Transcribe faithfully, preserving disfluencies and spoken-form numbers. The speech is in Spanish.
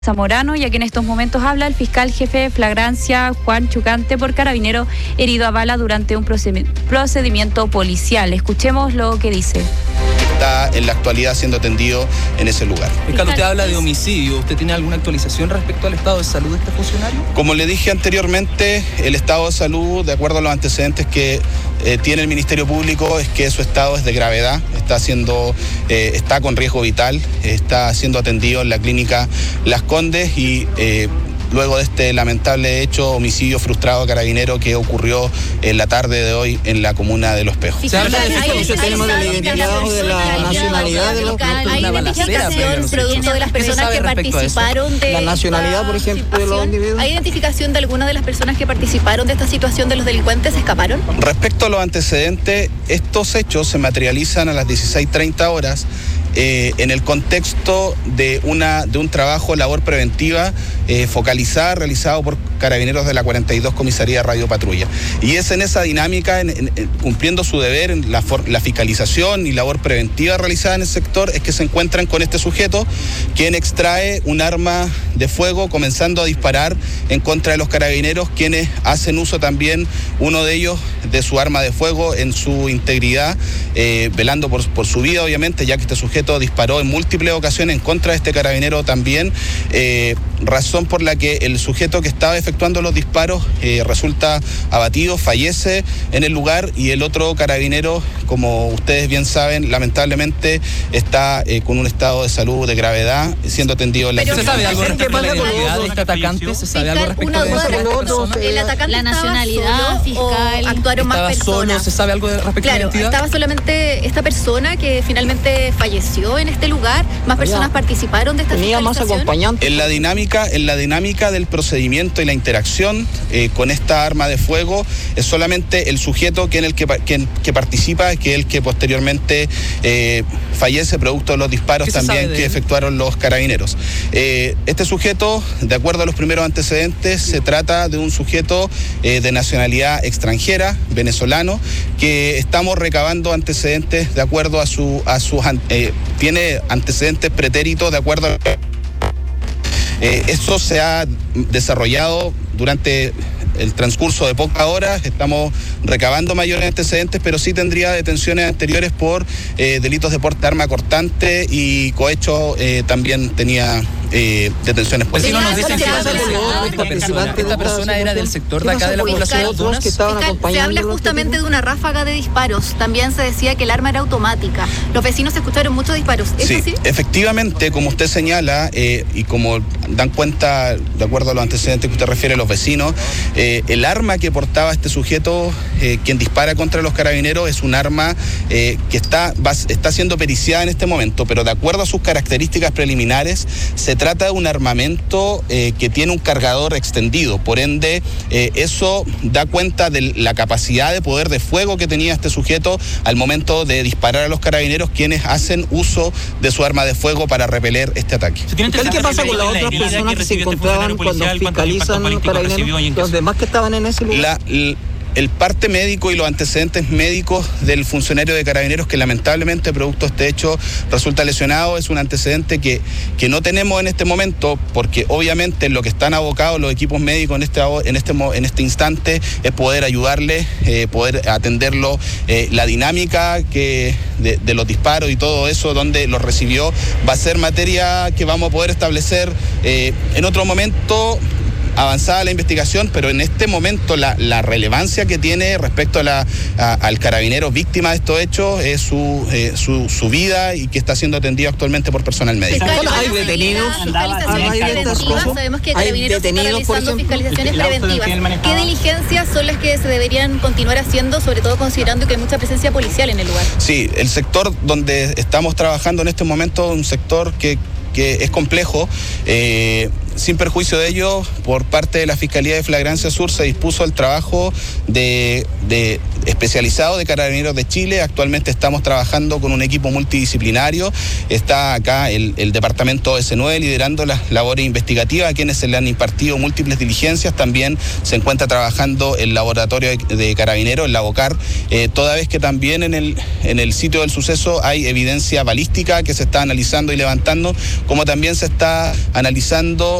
Zamorano, ya que en estos momentos habla el fiscal jefe de flagrancia Juan Chucante por carabinero herido a bala durante un procedimiento policial. Escuchemos lo que dice. Está en la actualidad siendo atendido en ese lugar. Fiscal, usted habla de homicidio. ¿Usted tiene alguna actualización respecto al estado de salud de este funcionario? Como le dije anteriormente, el estado de salud, de acuerdo a los antecedentes que eh, tiene el Ministerio Público, es que su estado es de gravedad, está siendo, eh, está con riesgo vital, está siendo atendido en la clínica Las Condes y eh, luego de este lamentable hecho, homicidio frustrado carabinero que ocurrió en la tarde de hoy en la comuna de Los Pejos. Se habla de eso, tenemos de la identidad o de la nacionalidad de los ¿Hay identificación producto de las personas que participaron de la nacionalidad, por ejemplo, de los individuos? ¿Hay identificación de alguna de las personas que participaron de esta situación de los delincuentes? ¿Escaparon? Respecto a los antecedentes, estos hechos se materializan a las dieciséis treinta horas eh, en el contexto de una de un trabajo, labor preventiva eh, focalizada, realizado por carabineros de la cuarenta y dos Comisaría Radio Patrulla. Y es en esa dinámica, en, en, en, cumpliendo su deber, en la, for, la fiscalización y labor preventiva realizada en el sector, es que se encuentran con este sujeto, quien extrae un arma de fuego, comenzando a disparar en contra de los carabineros, quienes hacen uso también, uno de ellos, de su arma de fuego en su integridad, eh, velando por, por su vida, obviamente, ya que este sujeto disparó en múltiples ocasiones en contra de este carabinero también, eh, razón por la que el sujeto que estaba efectuando los disparos eh, resulta abatido, fallece en el lugar, y el otro carabinero, como ustedes bien saben, lamentablemente está eh, con un estado de salud de gravedad, siendo atendido en la... ¿Se sabe algo respecto a la identidad de este atacante? ¿Se sabe algo respecto a eso? ¿El atacante la nacionalidad, fiscal, actuaron más personas? Solo, ¿se sabe algo respecto claro, a la identidad? Estaba solamente esta persona que finalmente falleció en este lugar. ¿Más personas ya participaron de esta tenía más acompañantes? En la dinámica, en la dinámica del procedimiento y la interacción eh, con esta arma de fuego, es solamente el sujeto que en el que, que, que participa, que es el que posteriormente eh, fallece producto de los disparos también que efectuaron los carabineros. Eh, este sujeto, de acuerdo a los primeros antecedentes, se trata de un sujeto eh, de nacionalidad extranjera, venezolano, que estamos recabando antecedentes de acuerdo a su a sus eh, tiene antecedentes pretéritos de acuerdo a... Eh, eso se ha desarrollado durante el transcurso de pocas horas. Estamos recabando mayores antecedentes, pero sí tendría detenciones anteriores por eh, delitos de porte de arma cortante y cohecho. Eh, también tenía eh, detenciones por... Pues si no nos dicen que esta persona, esta persona era del sector de acá de la población de Tunas. Se habla justamente de una ráfaga de disparos. También se decía que el arma era automática. Los vecinos escucharon muchos disparos. ¿Es sí, así? Efectivamente, como usted señala, eh, y como dan cuenta, de acuerdo a los antecedentes que usted refiere, los vecinos, eh, el arma que portaba este sujeto, eh, quien dispara contra los carabineros, es un arma eh, que está, va, está siendo periciada en este momento, pero de acuerdo a sus características preliminares, se trata de un armamento eh, que tiene un cargador extendido. Por ende, eh, eso da cuenta de la capacidad de poder de fuego que tenía este sujeto al momento de disparar a los carabineros, quienes hacen uso de su arma de fuego para repeler este ataque. ¿Qué pasa con las otras personas que se encontraban cuando fiscalizan los carabineros, los demás que estaban en ese lugar? La, la, el parte médico y los antecedentes médicos del funcionario de carabineros, que lamentablemente producto de este hecho resulta lesionado, es un antecedente que, que no tenemos en este momento, porque obviamente lo que están abocados los equipos médicos en este, en este, en este instante es poder ayudarle, eh, poder atenderlo, eh, la dinámica que de, de los disparos y todo eso, donde los recibió, va a ser materia que vamos a poder establecer eh, en otro momento, avanzada la investigación, pero en este momento la, la relevancia que tiene respecto a la, a, al carabinero víctima de estos hechos es su, eh, su, su vida, y que está siendo atendido actualmente por personal médico. ¿Hay detenidos? Sabemos que Carabineros está realizando fiscalizaciones preventivas. ¿Qué diligencias son las que se deberían continuar haciendo, sobre todo considerando que hay mucha presencia policial en el lugar? Sí, el sector donde estamos trabajando en este momento es un sector que que es complejo, eh, sin perjuicio de ello, por parte de la Fiscalía de Flagrancia Sur se dispuso el trabajo de, de especializado de Carabineros de Chile. Actualmente estamos trabajando con un equipo multidisciplinario. Está acá el, el Departamento S nueve liderando las labores investigativas, a quienes se le han impartido múltiples diligencias. También se encuentra trabajando el laboratorio de, de Carabineros, el Labocar, eh, toda vez que también en el, en el sitio del suceso hay evidencia balística que se está analizando y levantando, como también se está analizando